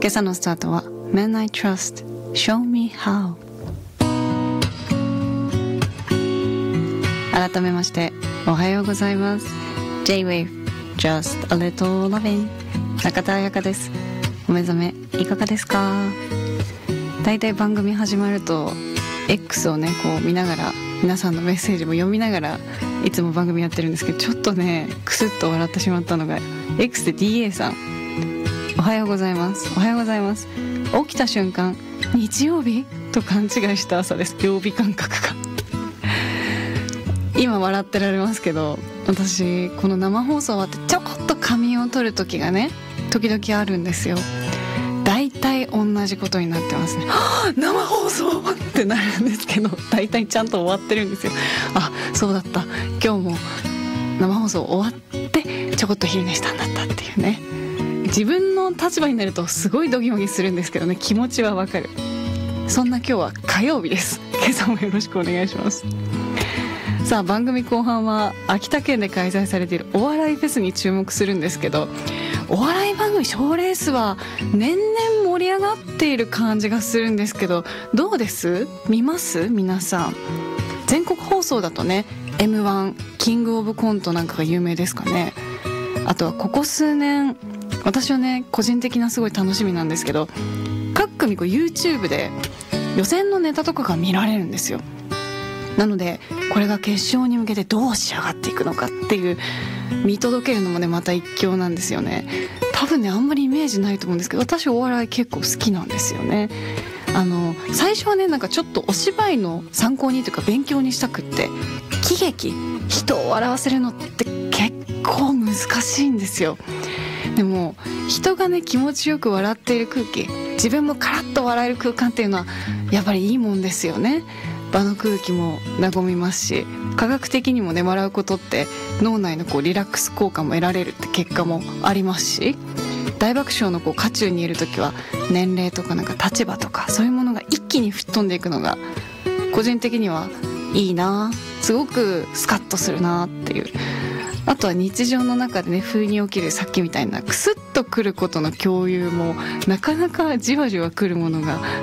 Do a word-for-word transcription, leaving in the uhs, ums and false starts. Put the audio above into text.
今朝のスタートは Men I Trust Show Me How。 改めましておはようございます。 J-Wave Just a Little Lovin' 中田彩香です。お目覚めいかがですか？だいたい番組始まると X をねこう見ながら、皆さんのメッセージも読みながらいつも番組やってるんですけど、ちょっとねクスッと笑ってしまったのが X で ディーエー さん、おはようございます、おはようございます、起きた瞬間日曜日と勘違いした朝です。曜日感覚が今笑ってられますけど、私この生放送終わってちょこっと仮眠を取る時がね時々あるんですよ。だいたい同じことになってますね。はぁ生放送ってなるんですけど、だいたいちゃんと終わってるんですよ。あ、そうだった、今日も生放送終わってちょこっと昼寝したんだったっていうね。自分の立場になるとすごいドギマギするんですけどね、気持ちはわかる。そんな今日は火曜日です。今朝もよろしくお願いします。さあ、番組後半は秋田県で開催されているお笑いフェスに注目するんですけど、お笑い番組賞レースは年々盛り上がっている感じがするんですけど、どうです？見ます？皆さん。全国放送だとね エムワン キングオブコントなんかが有名ですかね。あとはここ数年、私はね個人的なすごい楽しみなんですけど、各組こう YouTube で予選のネタとかが見られるんですよ。なのでこれが決勝に向けてどう仕上がっていくのかっていう見届けるのもねまた一興なんですよね。多分ねあんまりイメージないと思うんですけど、私お笑い結構好きなんですよね。あの最初はねなんかちょっとお芝居の参考にというか勉強にしたくって、喜劇、人を笑わせるのって結構難しいんですよ。でも人がね気持ちよく笑っている空気、自分もカラッと笑える空間っていうのはやっぱりいいもんですよね。場の空気も和みますし、科学的にもね笑うことって脳内のこうリラックス効果も得られるって結果もありますし、大爆笑のこう渦中にいる時は年齢とかなんか立場とかそういうものが一気に吹っ飛んでいくのが個人的にはいいな、すごくスカッとするなっていう。あとは日常の中でね不意に起きるさっきみたいなクスッとくることの共有もなかなかじわじわくるものが